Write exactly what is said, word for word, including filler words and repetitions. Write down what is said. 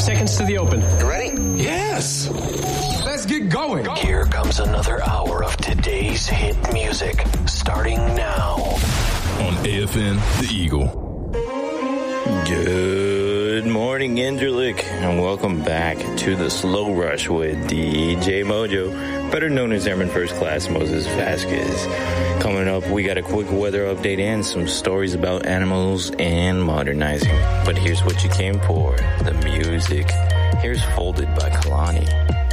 seconds to the open. You ready? Yes. Let's get going. Here comes another hour of today's hit music, starting now. On A F N, The Eagle. Good morning, Interlick, and welcome back to the Slow Rush with D J Mojo, better known as Airman First Class Moses Vasquez. Coming up, we got a quick weather update and some stories about animals and modernizing. But here's what you came for, the music. Here's Folded by Kalani.